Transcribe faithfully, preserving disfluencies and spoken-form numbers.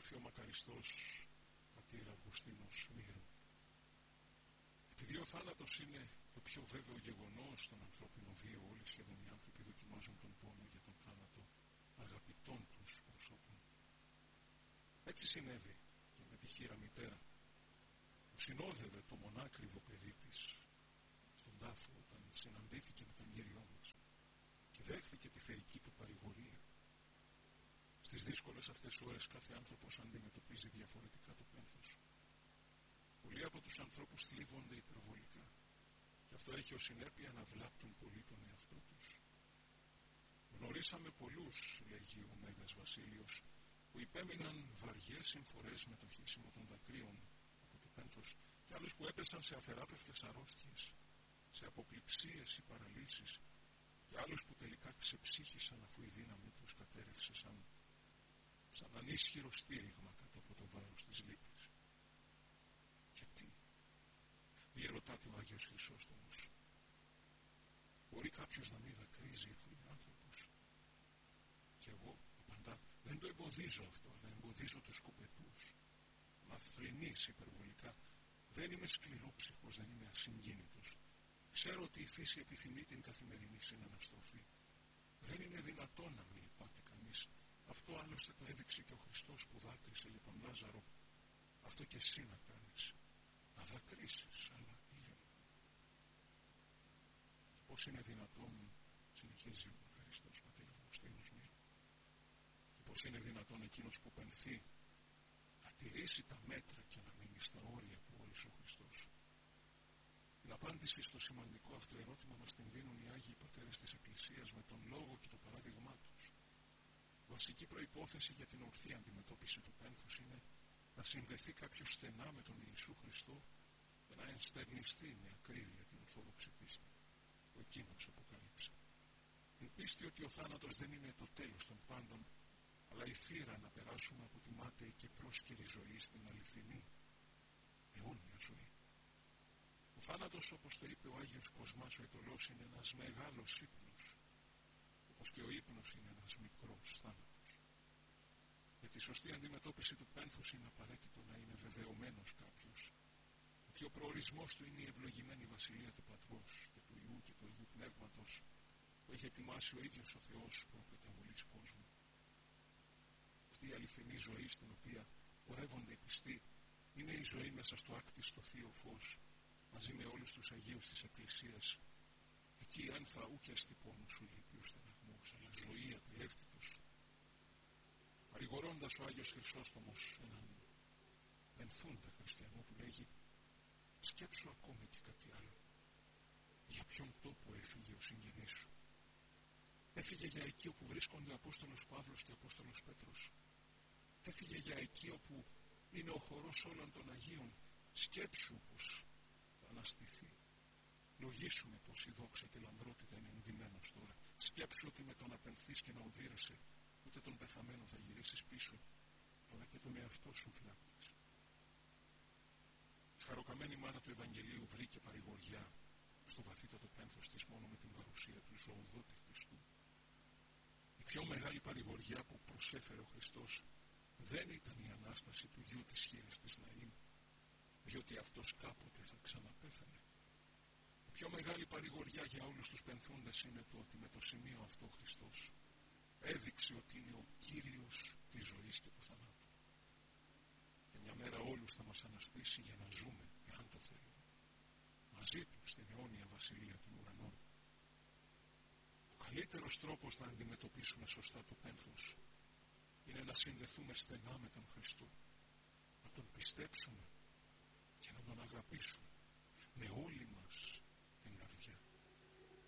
γράφει ο μακαριστός πατήρ Αυγουστίνος Μύρου. Επειδή ο θάνατος είναι το πιο βέβαιο γεγονός στον ανθρώπινο βίο, όλοι σχεδόν οι άνθρωποι δοκιμάζουν τον πόνο για τον θάνατο αγαπητών τους προσώπων. Έτσι συνέβη και με τη χήρα μητέρα, που συνόδευε το μονάκριβο παιδί της στον τάφο όταν συναντήθηκε με τον Κύριό μας και δέχθηκε τη θεϊκή του παρηγορία. Στις δύσκολες αυτές ώρες κάθε άνθρωπος αντιμετωπίζει διαφορετικά το πένθος. Πολλοί από τους ανθρώπους θλίβονται υπερβολικά και αυτό έχει ως συνέπεια να βλάπτουν πολύ τον εαυτό τους. Γνωρίσαμε πολλούς, λέγει ο Μέγας Βασίλειος, που υπέμειναν βαριές συμφορές με το χύσιμο των δακρύων από το πένθος και άλλους που έπεσαν σε αθεράπευτες αρρώστιες, σε αποπληψίες ή παραλύσεις και άλλους που τελικά ξεψύχησαν αφού η δύναμη τους κατέρευσε σαν, σαν ανίσχυρο στήριγμα κάτω από το βάρος της λύπης. Γιατί, διερωτάται ο Άγιος Χρυσόστομος, μπορεί κάποιος να μην δακρύζει αφού είναι άνθρωπος? Και εγώ απαντά, δεν το εμποδίζω αυτό, αλλά εμποδίζω τους σκοπετούς. Να θρηνείς υπερβολικά. Δεν είμαι σκληρόψυχος, δεν είμαι ασυγκίνητος. Ξέρω ότι η φύση επιθυμεί την καθημερινή συναναστροφή. Δεν είναι δυνατόν να μην λυπάται κανείς. Αυτό άλλωστε το έδειξε και ο Χριστός που δάκρυσε για τον Λάζαρο. Αυτό και εσύ να κάνεις. Να δακρύσεις, αλλά ήρεμα. Πώς είναι δυνατόν, συνεχίζει ο Χριστός πατήρ Αυγουστίνος Μύρου, και πώς είναι δυνατόν εκείνος που πενθεί να τηρήσει τα μέτρα και να μείνει στα όρια που όρισε ο Χριστός? Την απάντηση στο σημαντικό αυτό ερώτημα μας την δίνουν οι Άγιοι Πατέρες της Εκκλησίας με τον λόγο και το παράδειγμά τους. Βασική προϋπόθεση για την ορθή αντιμετώπιση του πένθους είναι να συνδεθεί κάποιος στενά με τον Ιησού Χριστό και να ενστερνιστεί με ακρίβεια την Ορθόδοξη πίστη που εκείνος αποκάλυψε. Την πίστη ότι ο θάνατος δεν είναι το τέλος των πάντων, αλλά η θύρα να περάσουμε από τη μάταιη και πρόσκαιρη ζωή στην αληθινή, αιώνια ζωή. Ο θάνατος, όπως το είπε ο Άγιος Κοσμάς ο Αιτωλός, είναι ένας μεγάλος ύπνος, όπως και ο ύπνος είναι ένας μικρός θάνατος. Για τη σωστή αντιμετώπιση του πένθους είναι απαραίτητο να είναι βεβαιωμένος κάποιος ότι ο προορισμός του είναι η ευλογημένη βασιλεία του Πατρός και του Υιού και του Αγίου Πνεύματος που έχει ετοιμάσει ο ίδιος ο Θεός προκαταβολής κόσμου. Αυτή η αληθινή ζωή στην οποία πορεύονται οι πιστοί είναι η ζωή μέσα στο άκτιστο θείο φως μαζί με όλους τους Αγίους της Εκκλησίας. Εκεί αν θα ου και έστι πόνου σου λύπιους στεναγμούς, αλλά ζωή ατελεύτητος. Παρηγορώντας ο Άγιος Χρυσόστομος έναν πενθούντα χριστιανό του λέγει, σκέψου ακόμη και κάτι άλλο. Για ποιον τόπο έφυγε ο συγγενής σου? Έφυγε για εκεί όπου βρίσκονται ο Απόστολος Παύλος και ο Απόστολος Πέτρος. Έφυγε για εκεί όπου είναι ο χορός όλων των Αγίων. Σκέψου πως θα αναστηθεί. Λογίσουμε πως η δόξα και η λαμπρότητα είναι ενδυμένος τώρα. Σκέψου ότι με το να πενθείς και να οδύρεσαι, ούτε τον πεθαμένο θα γυρίσεις πίσω, αλλά και τον εαυτό σου φλάπτεις. Η χαροκαμένη μάνα του Ευαγγελίου βρήκε παρηγοριά στο βαθύτατο πένθος της μόνο με την παρουσία του ζωοδότη Χριστού. Η πιο μεγάλη παρηγοριά που προσέφερε ο Χριστός δεν ήταν η Ανάσταση του γιου της χήρας της Ναΐμ, διότι αυτός κάποτε θα ξαναπέθανε. Η πιο μεγάλη παρηγοριά για όλους τους πενθούντες είναι το ότι με το σημείο αυτό ο Χριστός έδειξε ότι είναι ο Κύριος της ζωής και του θανάτου. Και μια μέρα όλους θα μας αναστήσει για να ζούμε, εάν το θέλουμε, μαζί του στην αιώνια βασιλεία των ουρανών. Ο καλύτερος τρόπος να αντιμετωπίσουμε σωστά το πένθος είναι να συνδεθούμε στενά με τον Χριστό, να τον πιστέψουμε και να τον αγαπήσουμε με όλη μας